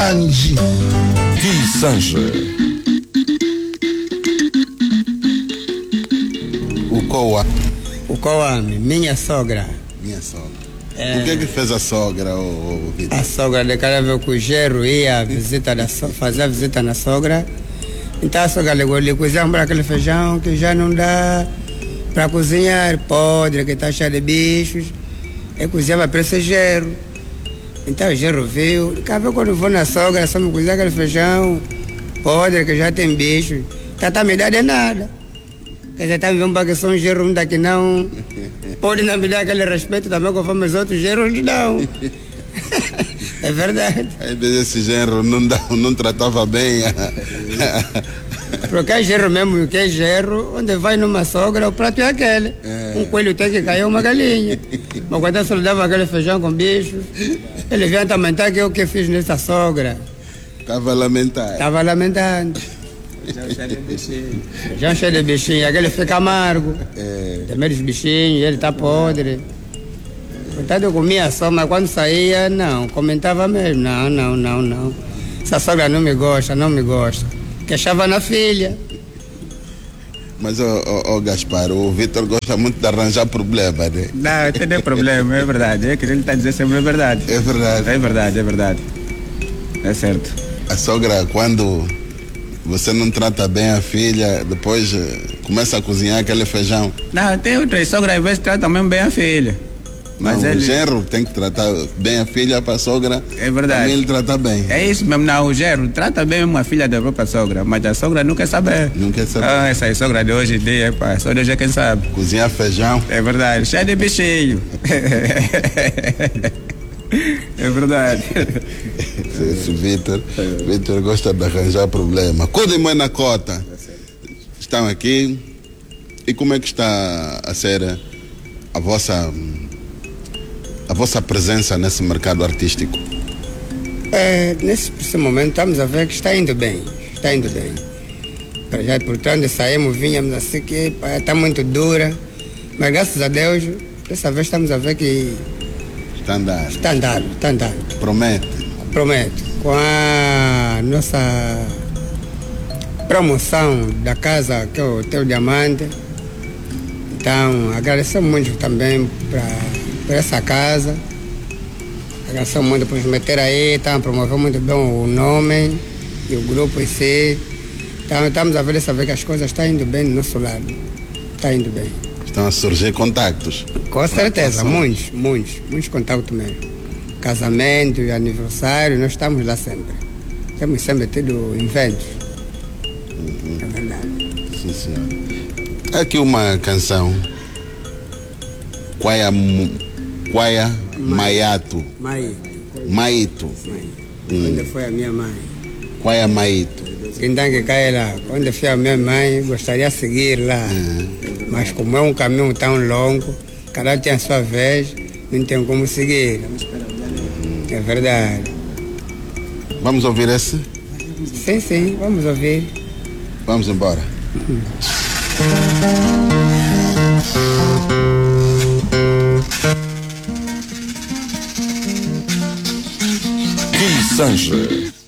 Kisanje. Kisanje. O Coa. O Coame, minha sogra. Minha sogra. O que fez a sogra, Vitor? A sogra de cada vez que o gerro ia fazer a visita na sogra. Então a sogra lhe cozinhava para aquele feijão que já não dá para cozinhar, podre, que está cheio de bichos. Eu cozinhava para esse gerro. Então o gerro viu. Cada vez quando eu vou na sogra, só me cozinha aquele feijão podre, que já tem bichos. Tá me dá de nada. Quer dizer, tá me vendo para que são gerros daqui não. Pode não me dar aquele respeito também conforme os outros gerros lhe dão. É verdade. Às vezes esse genro não tratava bem. Porque é gerro mesmo, que é gerro, onde vai numa sogra, o prato é aquele. Um coelho tem que cair uma galinha. Mas quando só lhe dava aquele feijão com bichos, ele vinha também que eu que fiz nessa sogra. Estava lamentando. Estava lamentando. Já cheio de bichinho, aquele fica amargo. Tem medo dos bichinhos, ele está podre. Portanto, eu comia só, mas quando saía, não, comentava mesmo. Não. Essa sogra não me gosta. Queixava na filha. Mas, Gaspar, o Vitor gosta muito de arranjar problema, né? Não, tem nem problema, é verdade. É que ele está dizendo sempre é verdade. É verdade. É verdade. É certo. A sogra, quando você não trata bem a filha, depois começa a cozinhar aquele feijão. Não, tem outras sogras às vezes tratam mesmo bem a filha. Mas não, o genro tem que tratar bem a filha para a sogra. É verdade. Também ele trata bem. É isso mesmo, não, o genro trata bem uma filha da própria sogra, mas a sogra não quer saber. Não quer saber. Essa sogra de hoje em dia, pá, só Deus é quem sabe. Cozinhar feijão. É verdade, cheio de bichinho. É verdade. Esse Vitor gosta de arranjar problema. Cuidem-me na cota. Estão aqui. E como é que está a ser a vossa presença nesse mercado artístico? Nesse momento estamos a ver que está indo bem. Para já, portanto, saímos, vinhamos assim que está muito dura. Mas graças a Deus, dessa vez estamos a ver que está andando. Está andando. Prometo. Com a nossa promoção da casa, que é o Teu Diamante. Então, agradecemos muito também por essa casa. Agradecemos muito por nos meter aí, promovendo muito bem o nome e o grupo em si. Então, estamos a ver dessa vez que as coisas estão indo bem do nosso lado. Está indo bem. Estão a surgir contactos. Com certeza, muitos contactos mesmo. Casamentos, aniversários, nós estamos lá sempre. Temos sempre tido eventos. É verdade. Sim, senhor. Aqui uma canção. Quaia Maito. Maito. Onde foi a minha mãe? Quaia Maito. Então que cai lá. Onde foi a minha mãe, gostaria de seguir lá. Mas como é um caminho tão longo, cada um tem a sua vez, não tem como seguir. É verdade. Vamos ouvir esse? Sim, vamos ouvir. Vamos embora. Kisanje.